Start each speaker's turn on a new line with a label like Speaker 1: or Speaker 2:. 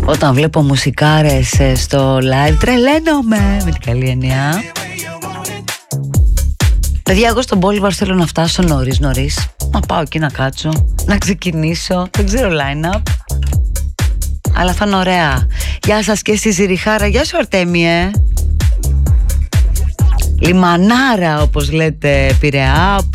Speaker 1: Όταν βλέπω μουσικάρες στο live τρελαίνομαι, με την καλή έννοια. Παιδιά, εγώ στον Μπόλιβαρ θέλω να φτάσω νωρίς. Να πάω εκεί να κάτσω, να ξεκινήσω. Δεν ξέρω line-up, αλλά θα είναι ωραία. Γεια σας και στη Ζηριχάρα. Γεια σου Αρτέμιε. Λιμανάρα όπως λέτε, Πειραιά.